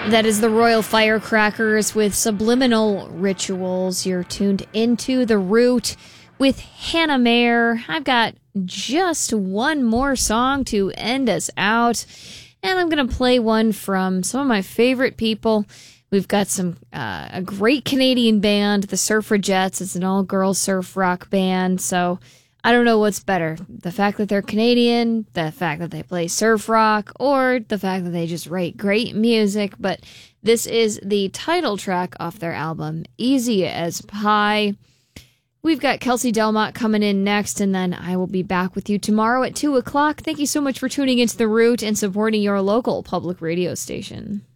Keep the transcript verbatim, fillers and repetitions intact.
That is the Royal Firecrackers with Subliminal Rituals. You're tuned into The Root with Hannah Mayer. I've got just one more song to end us out, and I'm going to play one from some of my favorite people. We've got some uh, a great Canadian band, the Surfragettes. It's an all-girl surf rock band, so I don't know what's better, the fact that they're Canadian, the fact that they play surf rock, or the fact that they just write great music. But this is the title track off their album, Easy as Pie. We've got Kelsey Delmont coming in next, and then I will be back with you tomorrow at two o'clock. Thank you so much for tuning into The Root and supporting your local public radio station.